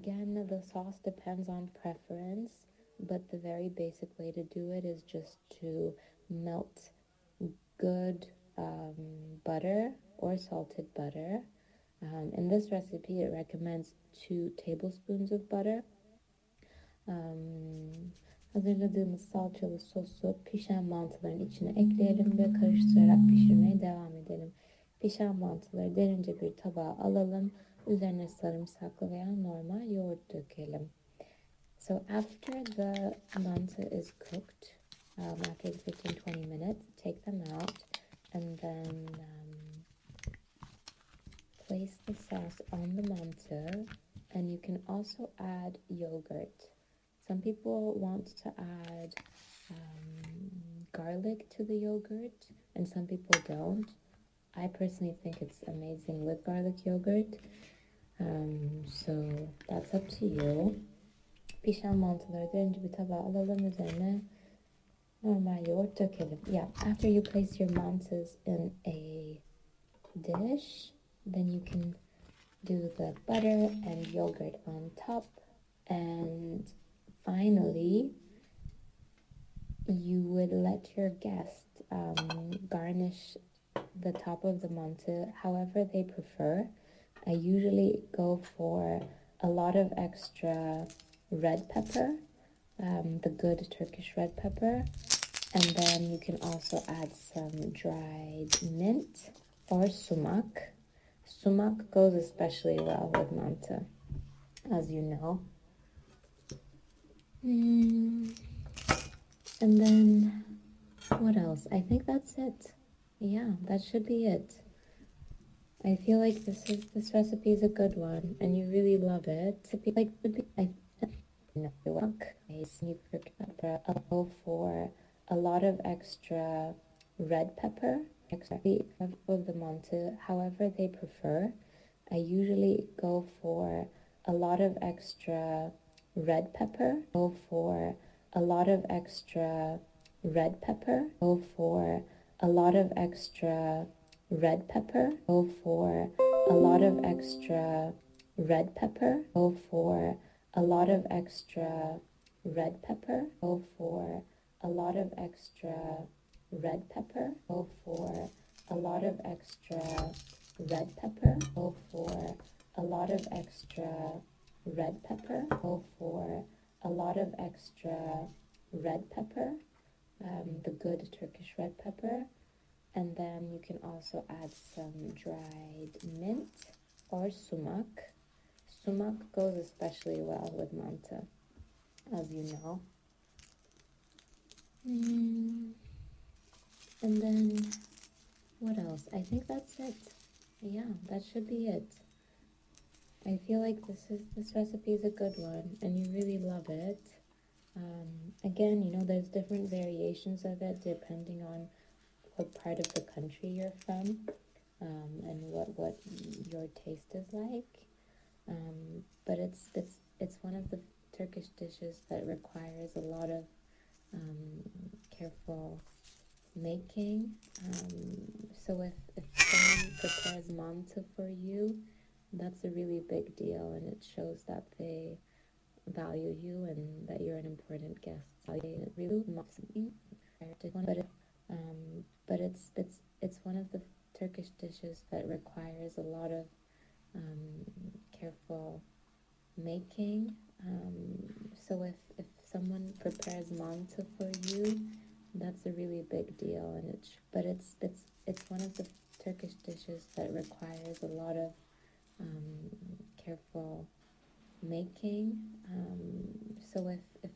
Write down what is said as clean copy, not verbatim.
Again, the sauce depends on preference, but the very basic way to do it is just to melt good butter or salted butter. In this recipe, it recommends 2 tablespoons of butter. Hazırladığımız salçalı sosu pişen mantıların içine ekleyelim ve karıştırarak pişirmeye devam edelim. Pişen mantıları derince bir tabağa alalım. Üzerine sarımsaklı veya normal yoğurt dökelim. So after the manta is cooked, after the 15-20 minutes, take them out and then place the sauce on the manta, and you can also add yogurt. Some people want to add garlic to the yogurt, and some people don't. I personally think it's amazing with garlic yogurt. So that's up to you. Pişen mantıları derince bir tabağa alalım, üzerine normal yoğurt dökelim. Yeah, after you place your mantas in a dish, then you can do the butter and yogurt on top, and finally you would let your guest garnish the top of the manta however they prefer. I usually go for a lot of extra red pepper, the good Turkish red pepper, and then you can also add some dried mint or sumac. Sumac goes especially well with manta, as you know. And then, what else? I think that's it. Yeah, that should be it. I feel like this recipe is a good one, and you really love it. I'll go for a lot of extra red pepper, of the manta, however they prefer. I usually go for a lot of extra red pepper. Go for a lot of extra red pepper. Go for a lot of extra red pepper. Go for a lot of extra red pepper. Go for a lot of extra red pepper. Go for a lot of extra red pepper. Go for a lot of extra red pepper. Go for a lot of extra red pepper. Go for a lot of extra red pepper, the good Turkish red pepper, and then you can also add some dried mint or sumac. Sumac goes especially well with manta, as you know. And then, what else? I think that's it. Yeah, that should be it. I feel like this recipe is a good one, and you really love it. Again, there's different variations of it depending on what part of the country you're from, and what your taste is like. But it's one of the Turkish dishes that requires a lot of careful making. So if someone prepares manta for you, that's a really big deal, and it shows that they value you and that you're an important guest. So they really but it's one of the Turkish dishes that requires a lot of careful making. So if someone prepares manta for you, that's a really big deal, and it's one of the Turkish dishes that requires a lot of careful making. So if